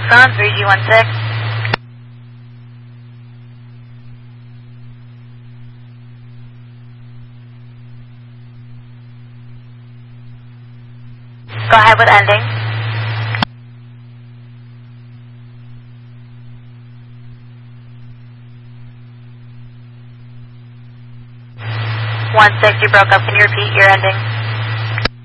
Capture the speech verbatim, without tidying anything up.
Tucson, three G one six. Go ahead with ending. one six, you broke up. Can you repeat your ending?